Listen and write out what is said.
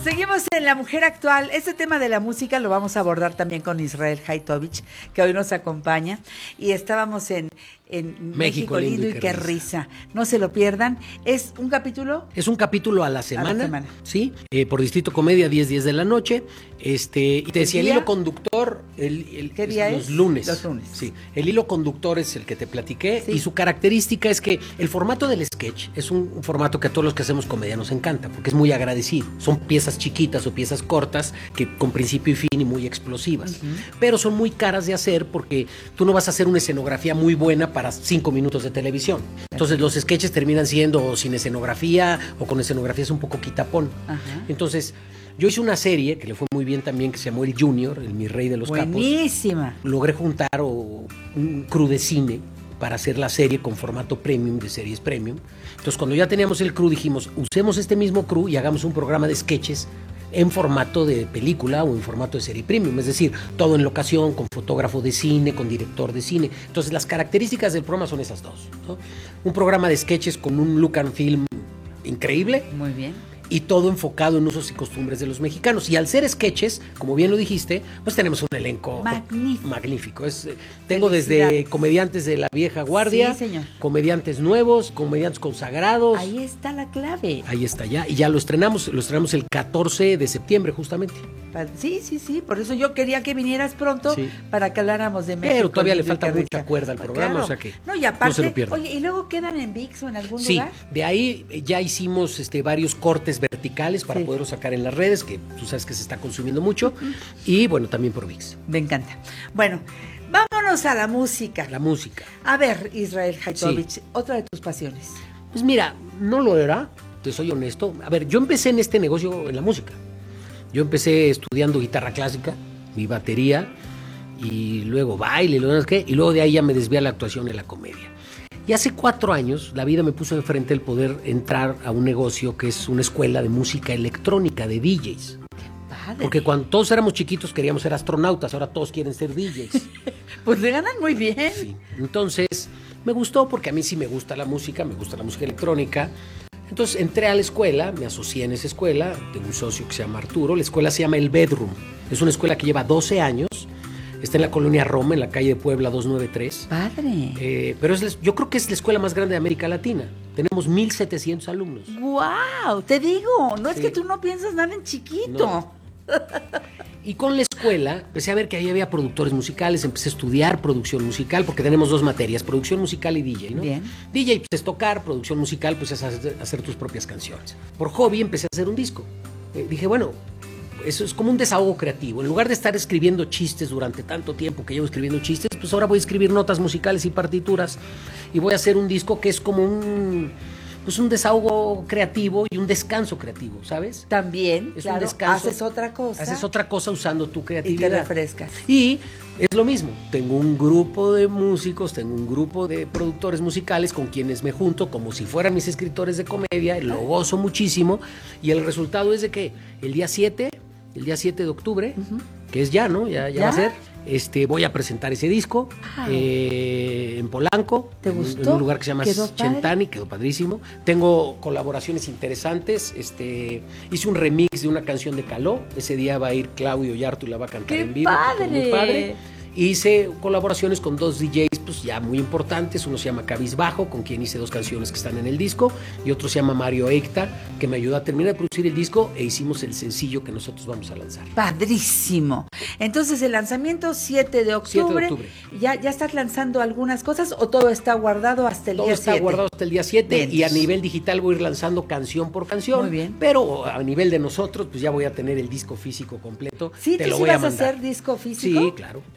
Seguimos en La Mujer Actual. Este tema de la música lo vamos a abordar también con Israel Haitovich, que hoy nos acompaña. Y estábamos en México lindo y qué risa. No se lo pierdan. ¿Es un capítulo? Es un capítulo a la semana. Sí, por Distrito Comedia, 10 de la noche. Y te decía, el hilo conductor... ¿Qué día es? Los lunes. Los lunes. Sí, el hilo conductor es el que te platiqué. Sí. Y su característica es que el formato del sketch es un formato que a todos los que hacemos comedia nos encanta, porque es muy agradecido. Son piezas chiquitas o piezas cortas que con principio y fin y muy explosivas. Pero son muy caras de hacer porque tú no vas a hacer una escenografía muy buena para 5 minutos de televisión. Entonces los sketches terminan siendo sin escenografía o con escenografías un poco quitapón. Entonces yo hice una serie que le fue muy bien también, que se llamó El Junior, el Mi Rey de los Capos. Buenísima. Logré juntar un crew de cine para hacer la serie con formato premium, de series premium. Entonces cuando ya teníamos el crew dijimos, usemos este mismo crew y hagamos un programa de sketches en formato de película o en formato de serie premium, es decir, todo en locación, con fotógrafo de cine, con director de cine. Entonces las características del programa son esas dos, ¿no? Un programa de sketches con un look and film increíble. Muy bien. Y todo enfocado en usos y costumbres de los mexicanos. Y al ser sketches, como bien lo dijiste, pues tenemos un elenco magnífico. Tengo desde comediantes de la vieja guardia, sí, señor, comediantes nuevos, comediantes consagrados. Ahí está la clave. Ahí está ya. Y ya lo estrenamos el 14 de septiembre justamente. Sí, por eso yo quería que vinieras pronto, sí, para que habláramos de México. Pero todavía le falta mucha cuerda al programa, claro, o sea que no, y aparte, no se lo pierdan. Oye, ¿y luego quedan en ViX o en algún lugar? Sí, de ahí ya hicimos varios cortes verticales para poderlo sacar en las redes, que tú sabes que se está consumiendo mucho, y bueno, también por ViX. Me encanta. Bueno, vámonos a la música. La música. A ver, Israel Haitovich, otra de tus pasiones. Pues mira, no lo era, te soy honesto. A ver, yo empecé en este negocio en la música. Yo empecé estudiando guitarra clásica, mi batería, y luego baile, y luego de ahí ya me desvié a la actuación y a la comedia. Y hace 4 años la vida me puso enfrente el poder entrar a un negocio que es una escuela de música electrónica, de DJs. ¡Qué padre! Porque cuando todos éramos chiquitos queríamos ser astronautas, ahora todos quieren ser DJs. Pues le ganan muy bien. Sí. Entonces me gustó porque a mí sí me gusta la música electrónica. Entonces entré a la escuela, me asocié en esa escuela, tengo un socio que se llama Arturo, la escuela se llama El Bedroom, es una escuela que lleva 12 años, está en la colonia Roma, en la calle de Puebla 293. ¡Padre! Pero yo creo que es la escuela más grande de América Latina, tenemos 1,700 alumnos. ¡Guau! Te digo, no es que tú no piensas nada en chiquito. No. Y con la escuela empecé a ver que ahí había productores musicales, empecé a estudiar producción musical, porque tenemos 2 materias, producción musical y DJ, ¿no? Bien. DJ pues, es tocar, producción musical pues es hacer tus propias canciones. Por hobby empecé a hacer un disco. Dije, bueno, eso es como un desahogo creativo. En lugar de estar escribiendo chistes durante tanto tiempo que llevo escribiendo chistes, pues ahora voy a escribir notas musicales y partituras y voy a hacer un disco que es como un desahogo creativo y un descanso creativo, ¿sabes? También, es claro, un descanso. haces otra cosa usando tu creatividad. y te refrescas. Y es lo mismo, tengo un grupo de músicos, tengo un grupo de productores musicales con quienes me junto como si fueran mis escritores de comedia, lo gozo muchísimo, y el resultado es de que el día 7 de octubre, que es ya, ¿no? Ya va a ser. Voy a presentar ese disco en Polanco. ¿Te gustó? En un lugar que se llama Chentani, quedó padrísimo. Tengo colaboraciones interesantes. Hice un remix de una canción de Caló. Ese día va a ir Claudio Yartu y la va a cantar en vivo. ¡Qué padre! Muy padre. Hice colaboraciones con 2 DJs pues ya muy importantes. Uno se llama Cabizbajo, con quien hice 2 canciones que están en el disco, y otro se llama Mario Eicta, que me ayudó a terminar de producir el disco, e hicimos el sencillo que nosotros vamos a lanzar. Padrísimo. Entonces el lanzamiento 7 de octubre. ¿Ya estás lanzando algunas cosas o todo está guardado hasta el día 7? Todo está guardado hasta el día 7. Bien. Y a nivel digital voy a ir lanzando canción por canción. Muy bien. Pero a nivel de nosotros pues ya voy a tener el disco físico completo. Sí, te tú lo sí voy a vas a mandar. hacer disco físico. Sí, claro.